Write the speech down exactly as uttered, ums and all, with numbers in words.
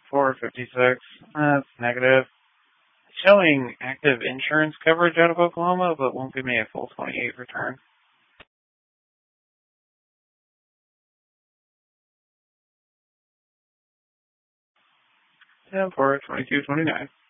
four fifty-six. That's negative. It's showing active insurance coverage out of Oklahoma, but won't give me a full twenty-eight return. ten four twenty-two twenty-nine.